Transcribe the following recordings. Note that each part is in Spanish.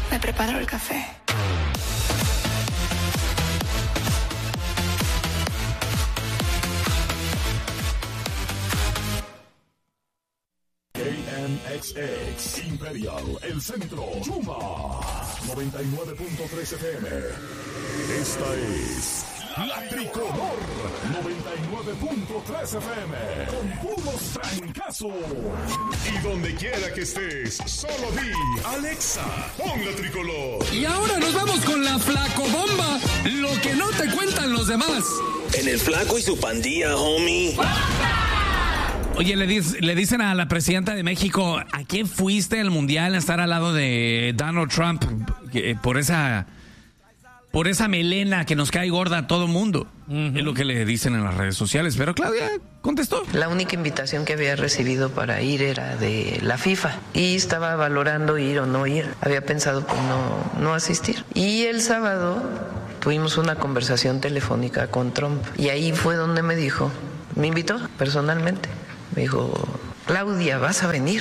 Me preparo el café. KMXX Imperial, el centro, Yuma, 99.3 FM. Esta es La Tricolor, 99.3 FM, con puros trancazos. Y donde quiera que estés, solo di, Alexa, pon La Tricolor. Y ahora nos vamos con la Flacobomba, lo que no te cuentan los demás. En el Flaco y su pandilla, homie. Oye, le dicen a la presidenta de México, ¿a qué fuiste al mundial a estar al lado de Donald Trump por esa melena que nos cae gorda a todo mundo? Es lo que le dicen en las redes sociales, pero Claudia contestó. La única invitación que había recibido para ir era de la FIFA y estaba valorando ir o no ir. Había pensado pues no asistir. Y el sábado tuvimos una conversación telefónica con Trump y ahí fue donde me dijo, me invitó personalmente. Me dijo, Claudia, ¿vas a venir?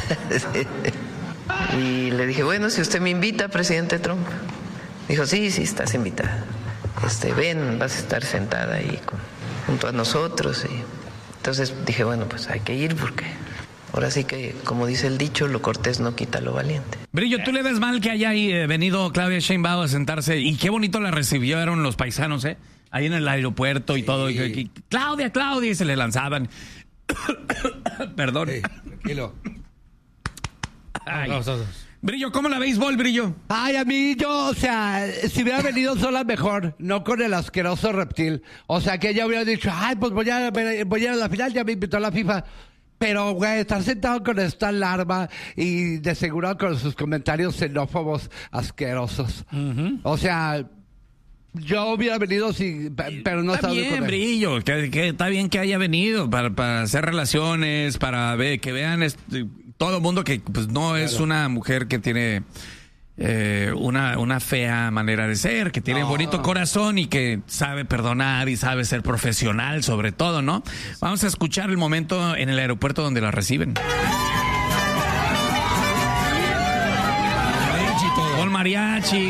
Y le dije, bueno, si usted me invita, presidente Trump. Dijo, sí, estás invitada. Ven, vas a estar sentada ahí junto a nosotros. Y entonces dije, bueno, pues hay que ir porque ahora sí que, como dice el dicho, lo cortés no quita lo valiente. Brillo, ¿tú le ves mal que haya venido Claudia Sheinbaum a sentarse? Y qué bonito la recibieron los paisanos, ahí en el aeropuerto y todo. Y Claudia, y se le lanzaban. Perdón. Tranquilo. Ay. Brillo, ¿cómo la béisbol, Brillo? Ay, a mí o sea, si hubiera venido sola mejor, no con el asqueroso reptil. O sea, que ella hubiera dicho, ay, pues voy a ir a la final, ya me invitó a la FIFA. Pero, güey, estar sentado con esta larva y de seguro con sus comentarios xenófobos asquerosos. O sea, yo hubiera venido, sí, pero no está bien, con Brillo, que está bien que haya venido para hacer relaciones, para que vean todo el mundo que pues no es una mujer que tiene una fea manera de ser, que tiene bonito corazón y que sabe perdonar y sabe ser profesional sobre todo, ¿no? Vamos a escuchar el momento en el aeropuerto donde la reciben. Con mariachi.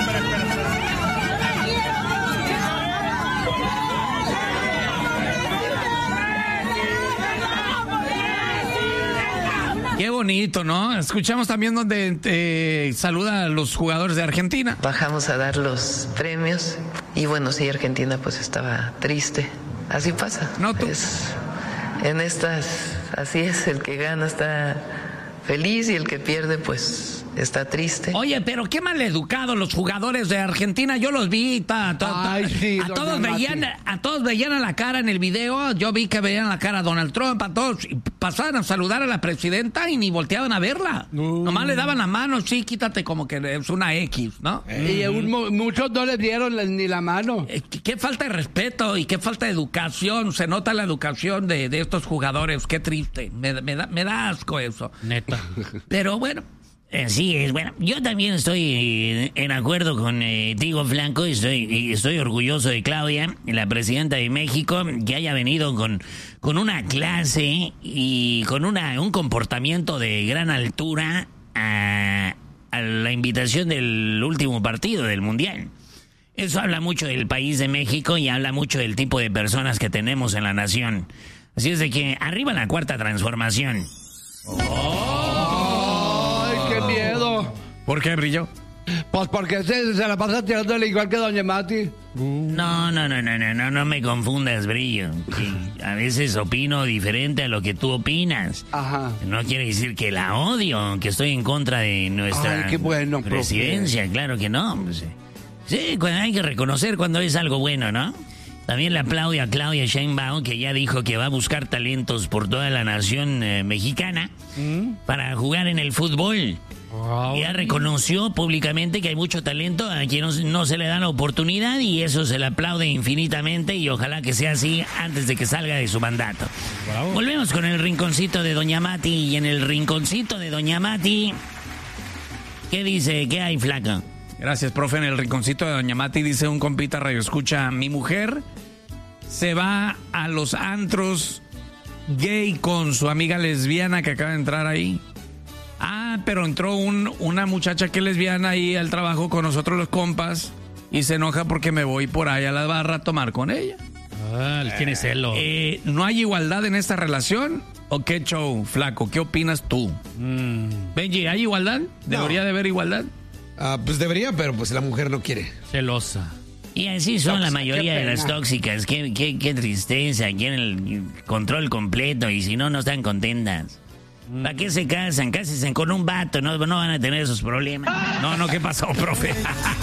Qué bonito, ¿no? Escuchamos también donde saluda a los jugadores de Argentina. Bajamos a dar los premios y bueno, sí, Argentina pues estaba triste. Así pasa. No, tú. En estas, así es, el que gana está feliz y el que pierde pues está triste. Oye, pero qué maleducados los jugadores de Argentina. Yo los vi, a todos veían a la cara en el video. Yo vi que veían la cara a Donald Trump, a todos, y pasaban a saludar a la presidenta y ni volteaban a verla. Nomás le daban la mano, sí, quítate, como que es una X, ¿no? Y muchos no le dieron ni la mano. Qué falta de respeto y qué falta de educación. Se nota la educación de estos jugadores. Qué triste. Me da asco eso. Neta. Pero bueno. Sí, bueno, yo también estoy en acuerdo con Tigo Flanco, estoy orgulloso de Claudia, la presidenta de México, que haya venido con una clase y con un comportamiento de gran altura a la invitación del último partido del Mundial. Eso habla mucho del país de México y habla mucho del tipo de personas que tenemos en la nación. Así es de que arriba la cuarta transformación. ¡Qué miedo! ¿Por qué, Brillo? Pues porque se la pasa tirándole igual que Doña Mati. No me confundas, Brillo. Que a veces opino diferente a lo que tú opinas. Ajá. No quiere decir que la odio, que estoy en contra de nuestra presidencia. Profe. Claro que no. Sí, hay que reconocer cuando es algo bueno, ¿no? También le aplaudo a Claudia Sheinbaum, que ya dijo que va a buscar talentos por toda la nación mexicana para jugar en el fútbol. Wow. Ya reconoció públicamente que hay mucho talento a quien no se le da la oportunidad y eso se le aplaude infinitamente y ojalá que sea así antes de que salga de su mandato. Wow. Volvemos con el rinconcito de Doña Mati y en el rinconcito de Doña Mati, ¿qué dice? ¿Qué hay, flaca? Gracias, profe. En el rinconcito de Doña Mati dice un compita radio escucha, mi mujer se va a los antros gay con su amiga lesbiana que acaba de entrar ahí. Pero entró una muchacha que es lesbiana ahí al trabajo con nosotros los compas y se enoja porque me voy por ahí a la barra a tomar con ella. Tiene celo. ¿No hay igualdad en esta relación? ¿O qué show, Flaco? ¿Qué opinas tú? Benji, ¿hay igualdad? ¿Debería de haber igualdad? Pues debería, pero pues la mujer no quiere. Celosa. Y así son la mayoría de las tóxicas. Qué tristeza. Quieren el control completo y si no, no están contentas. ¿Para qué se casan? Cásense con un vato, no van a tener esos problemas. No, ¿qué pasó, profe?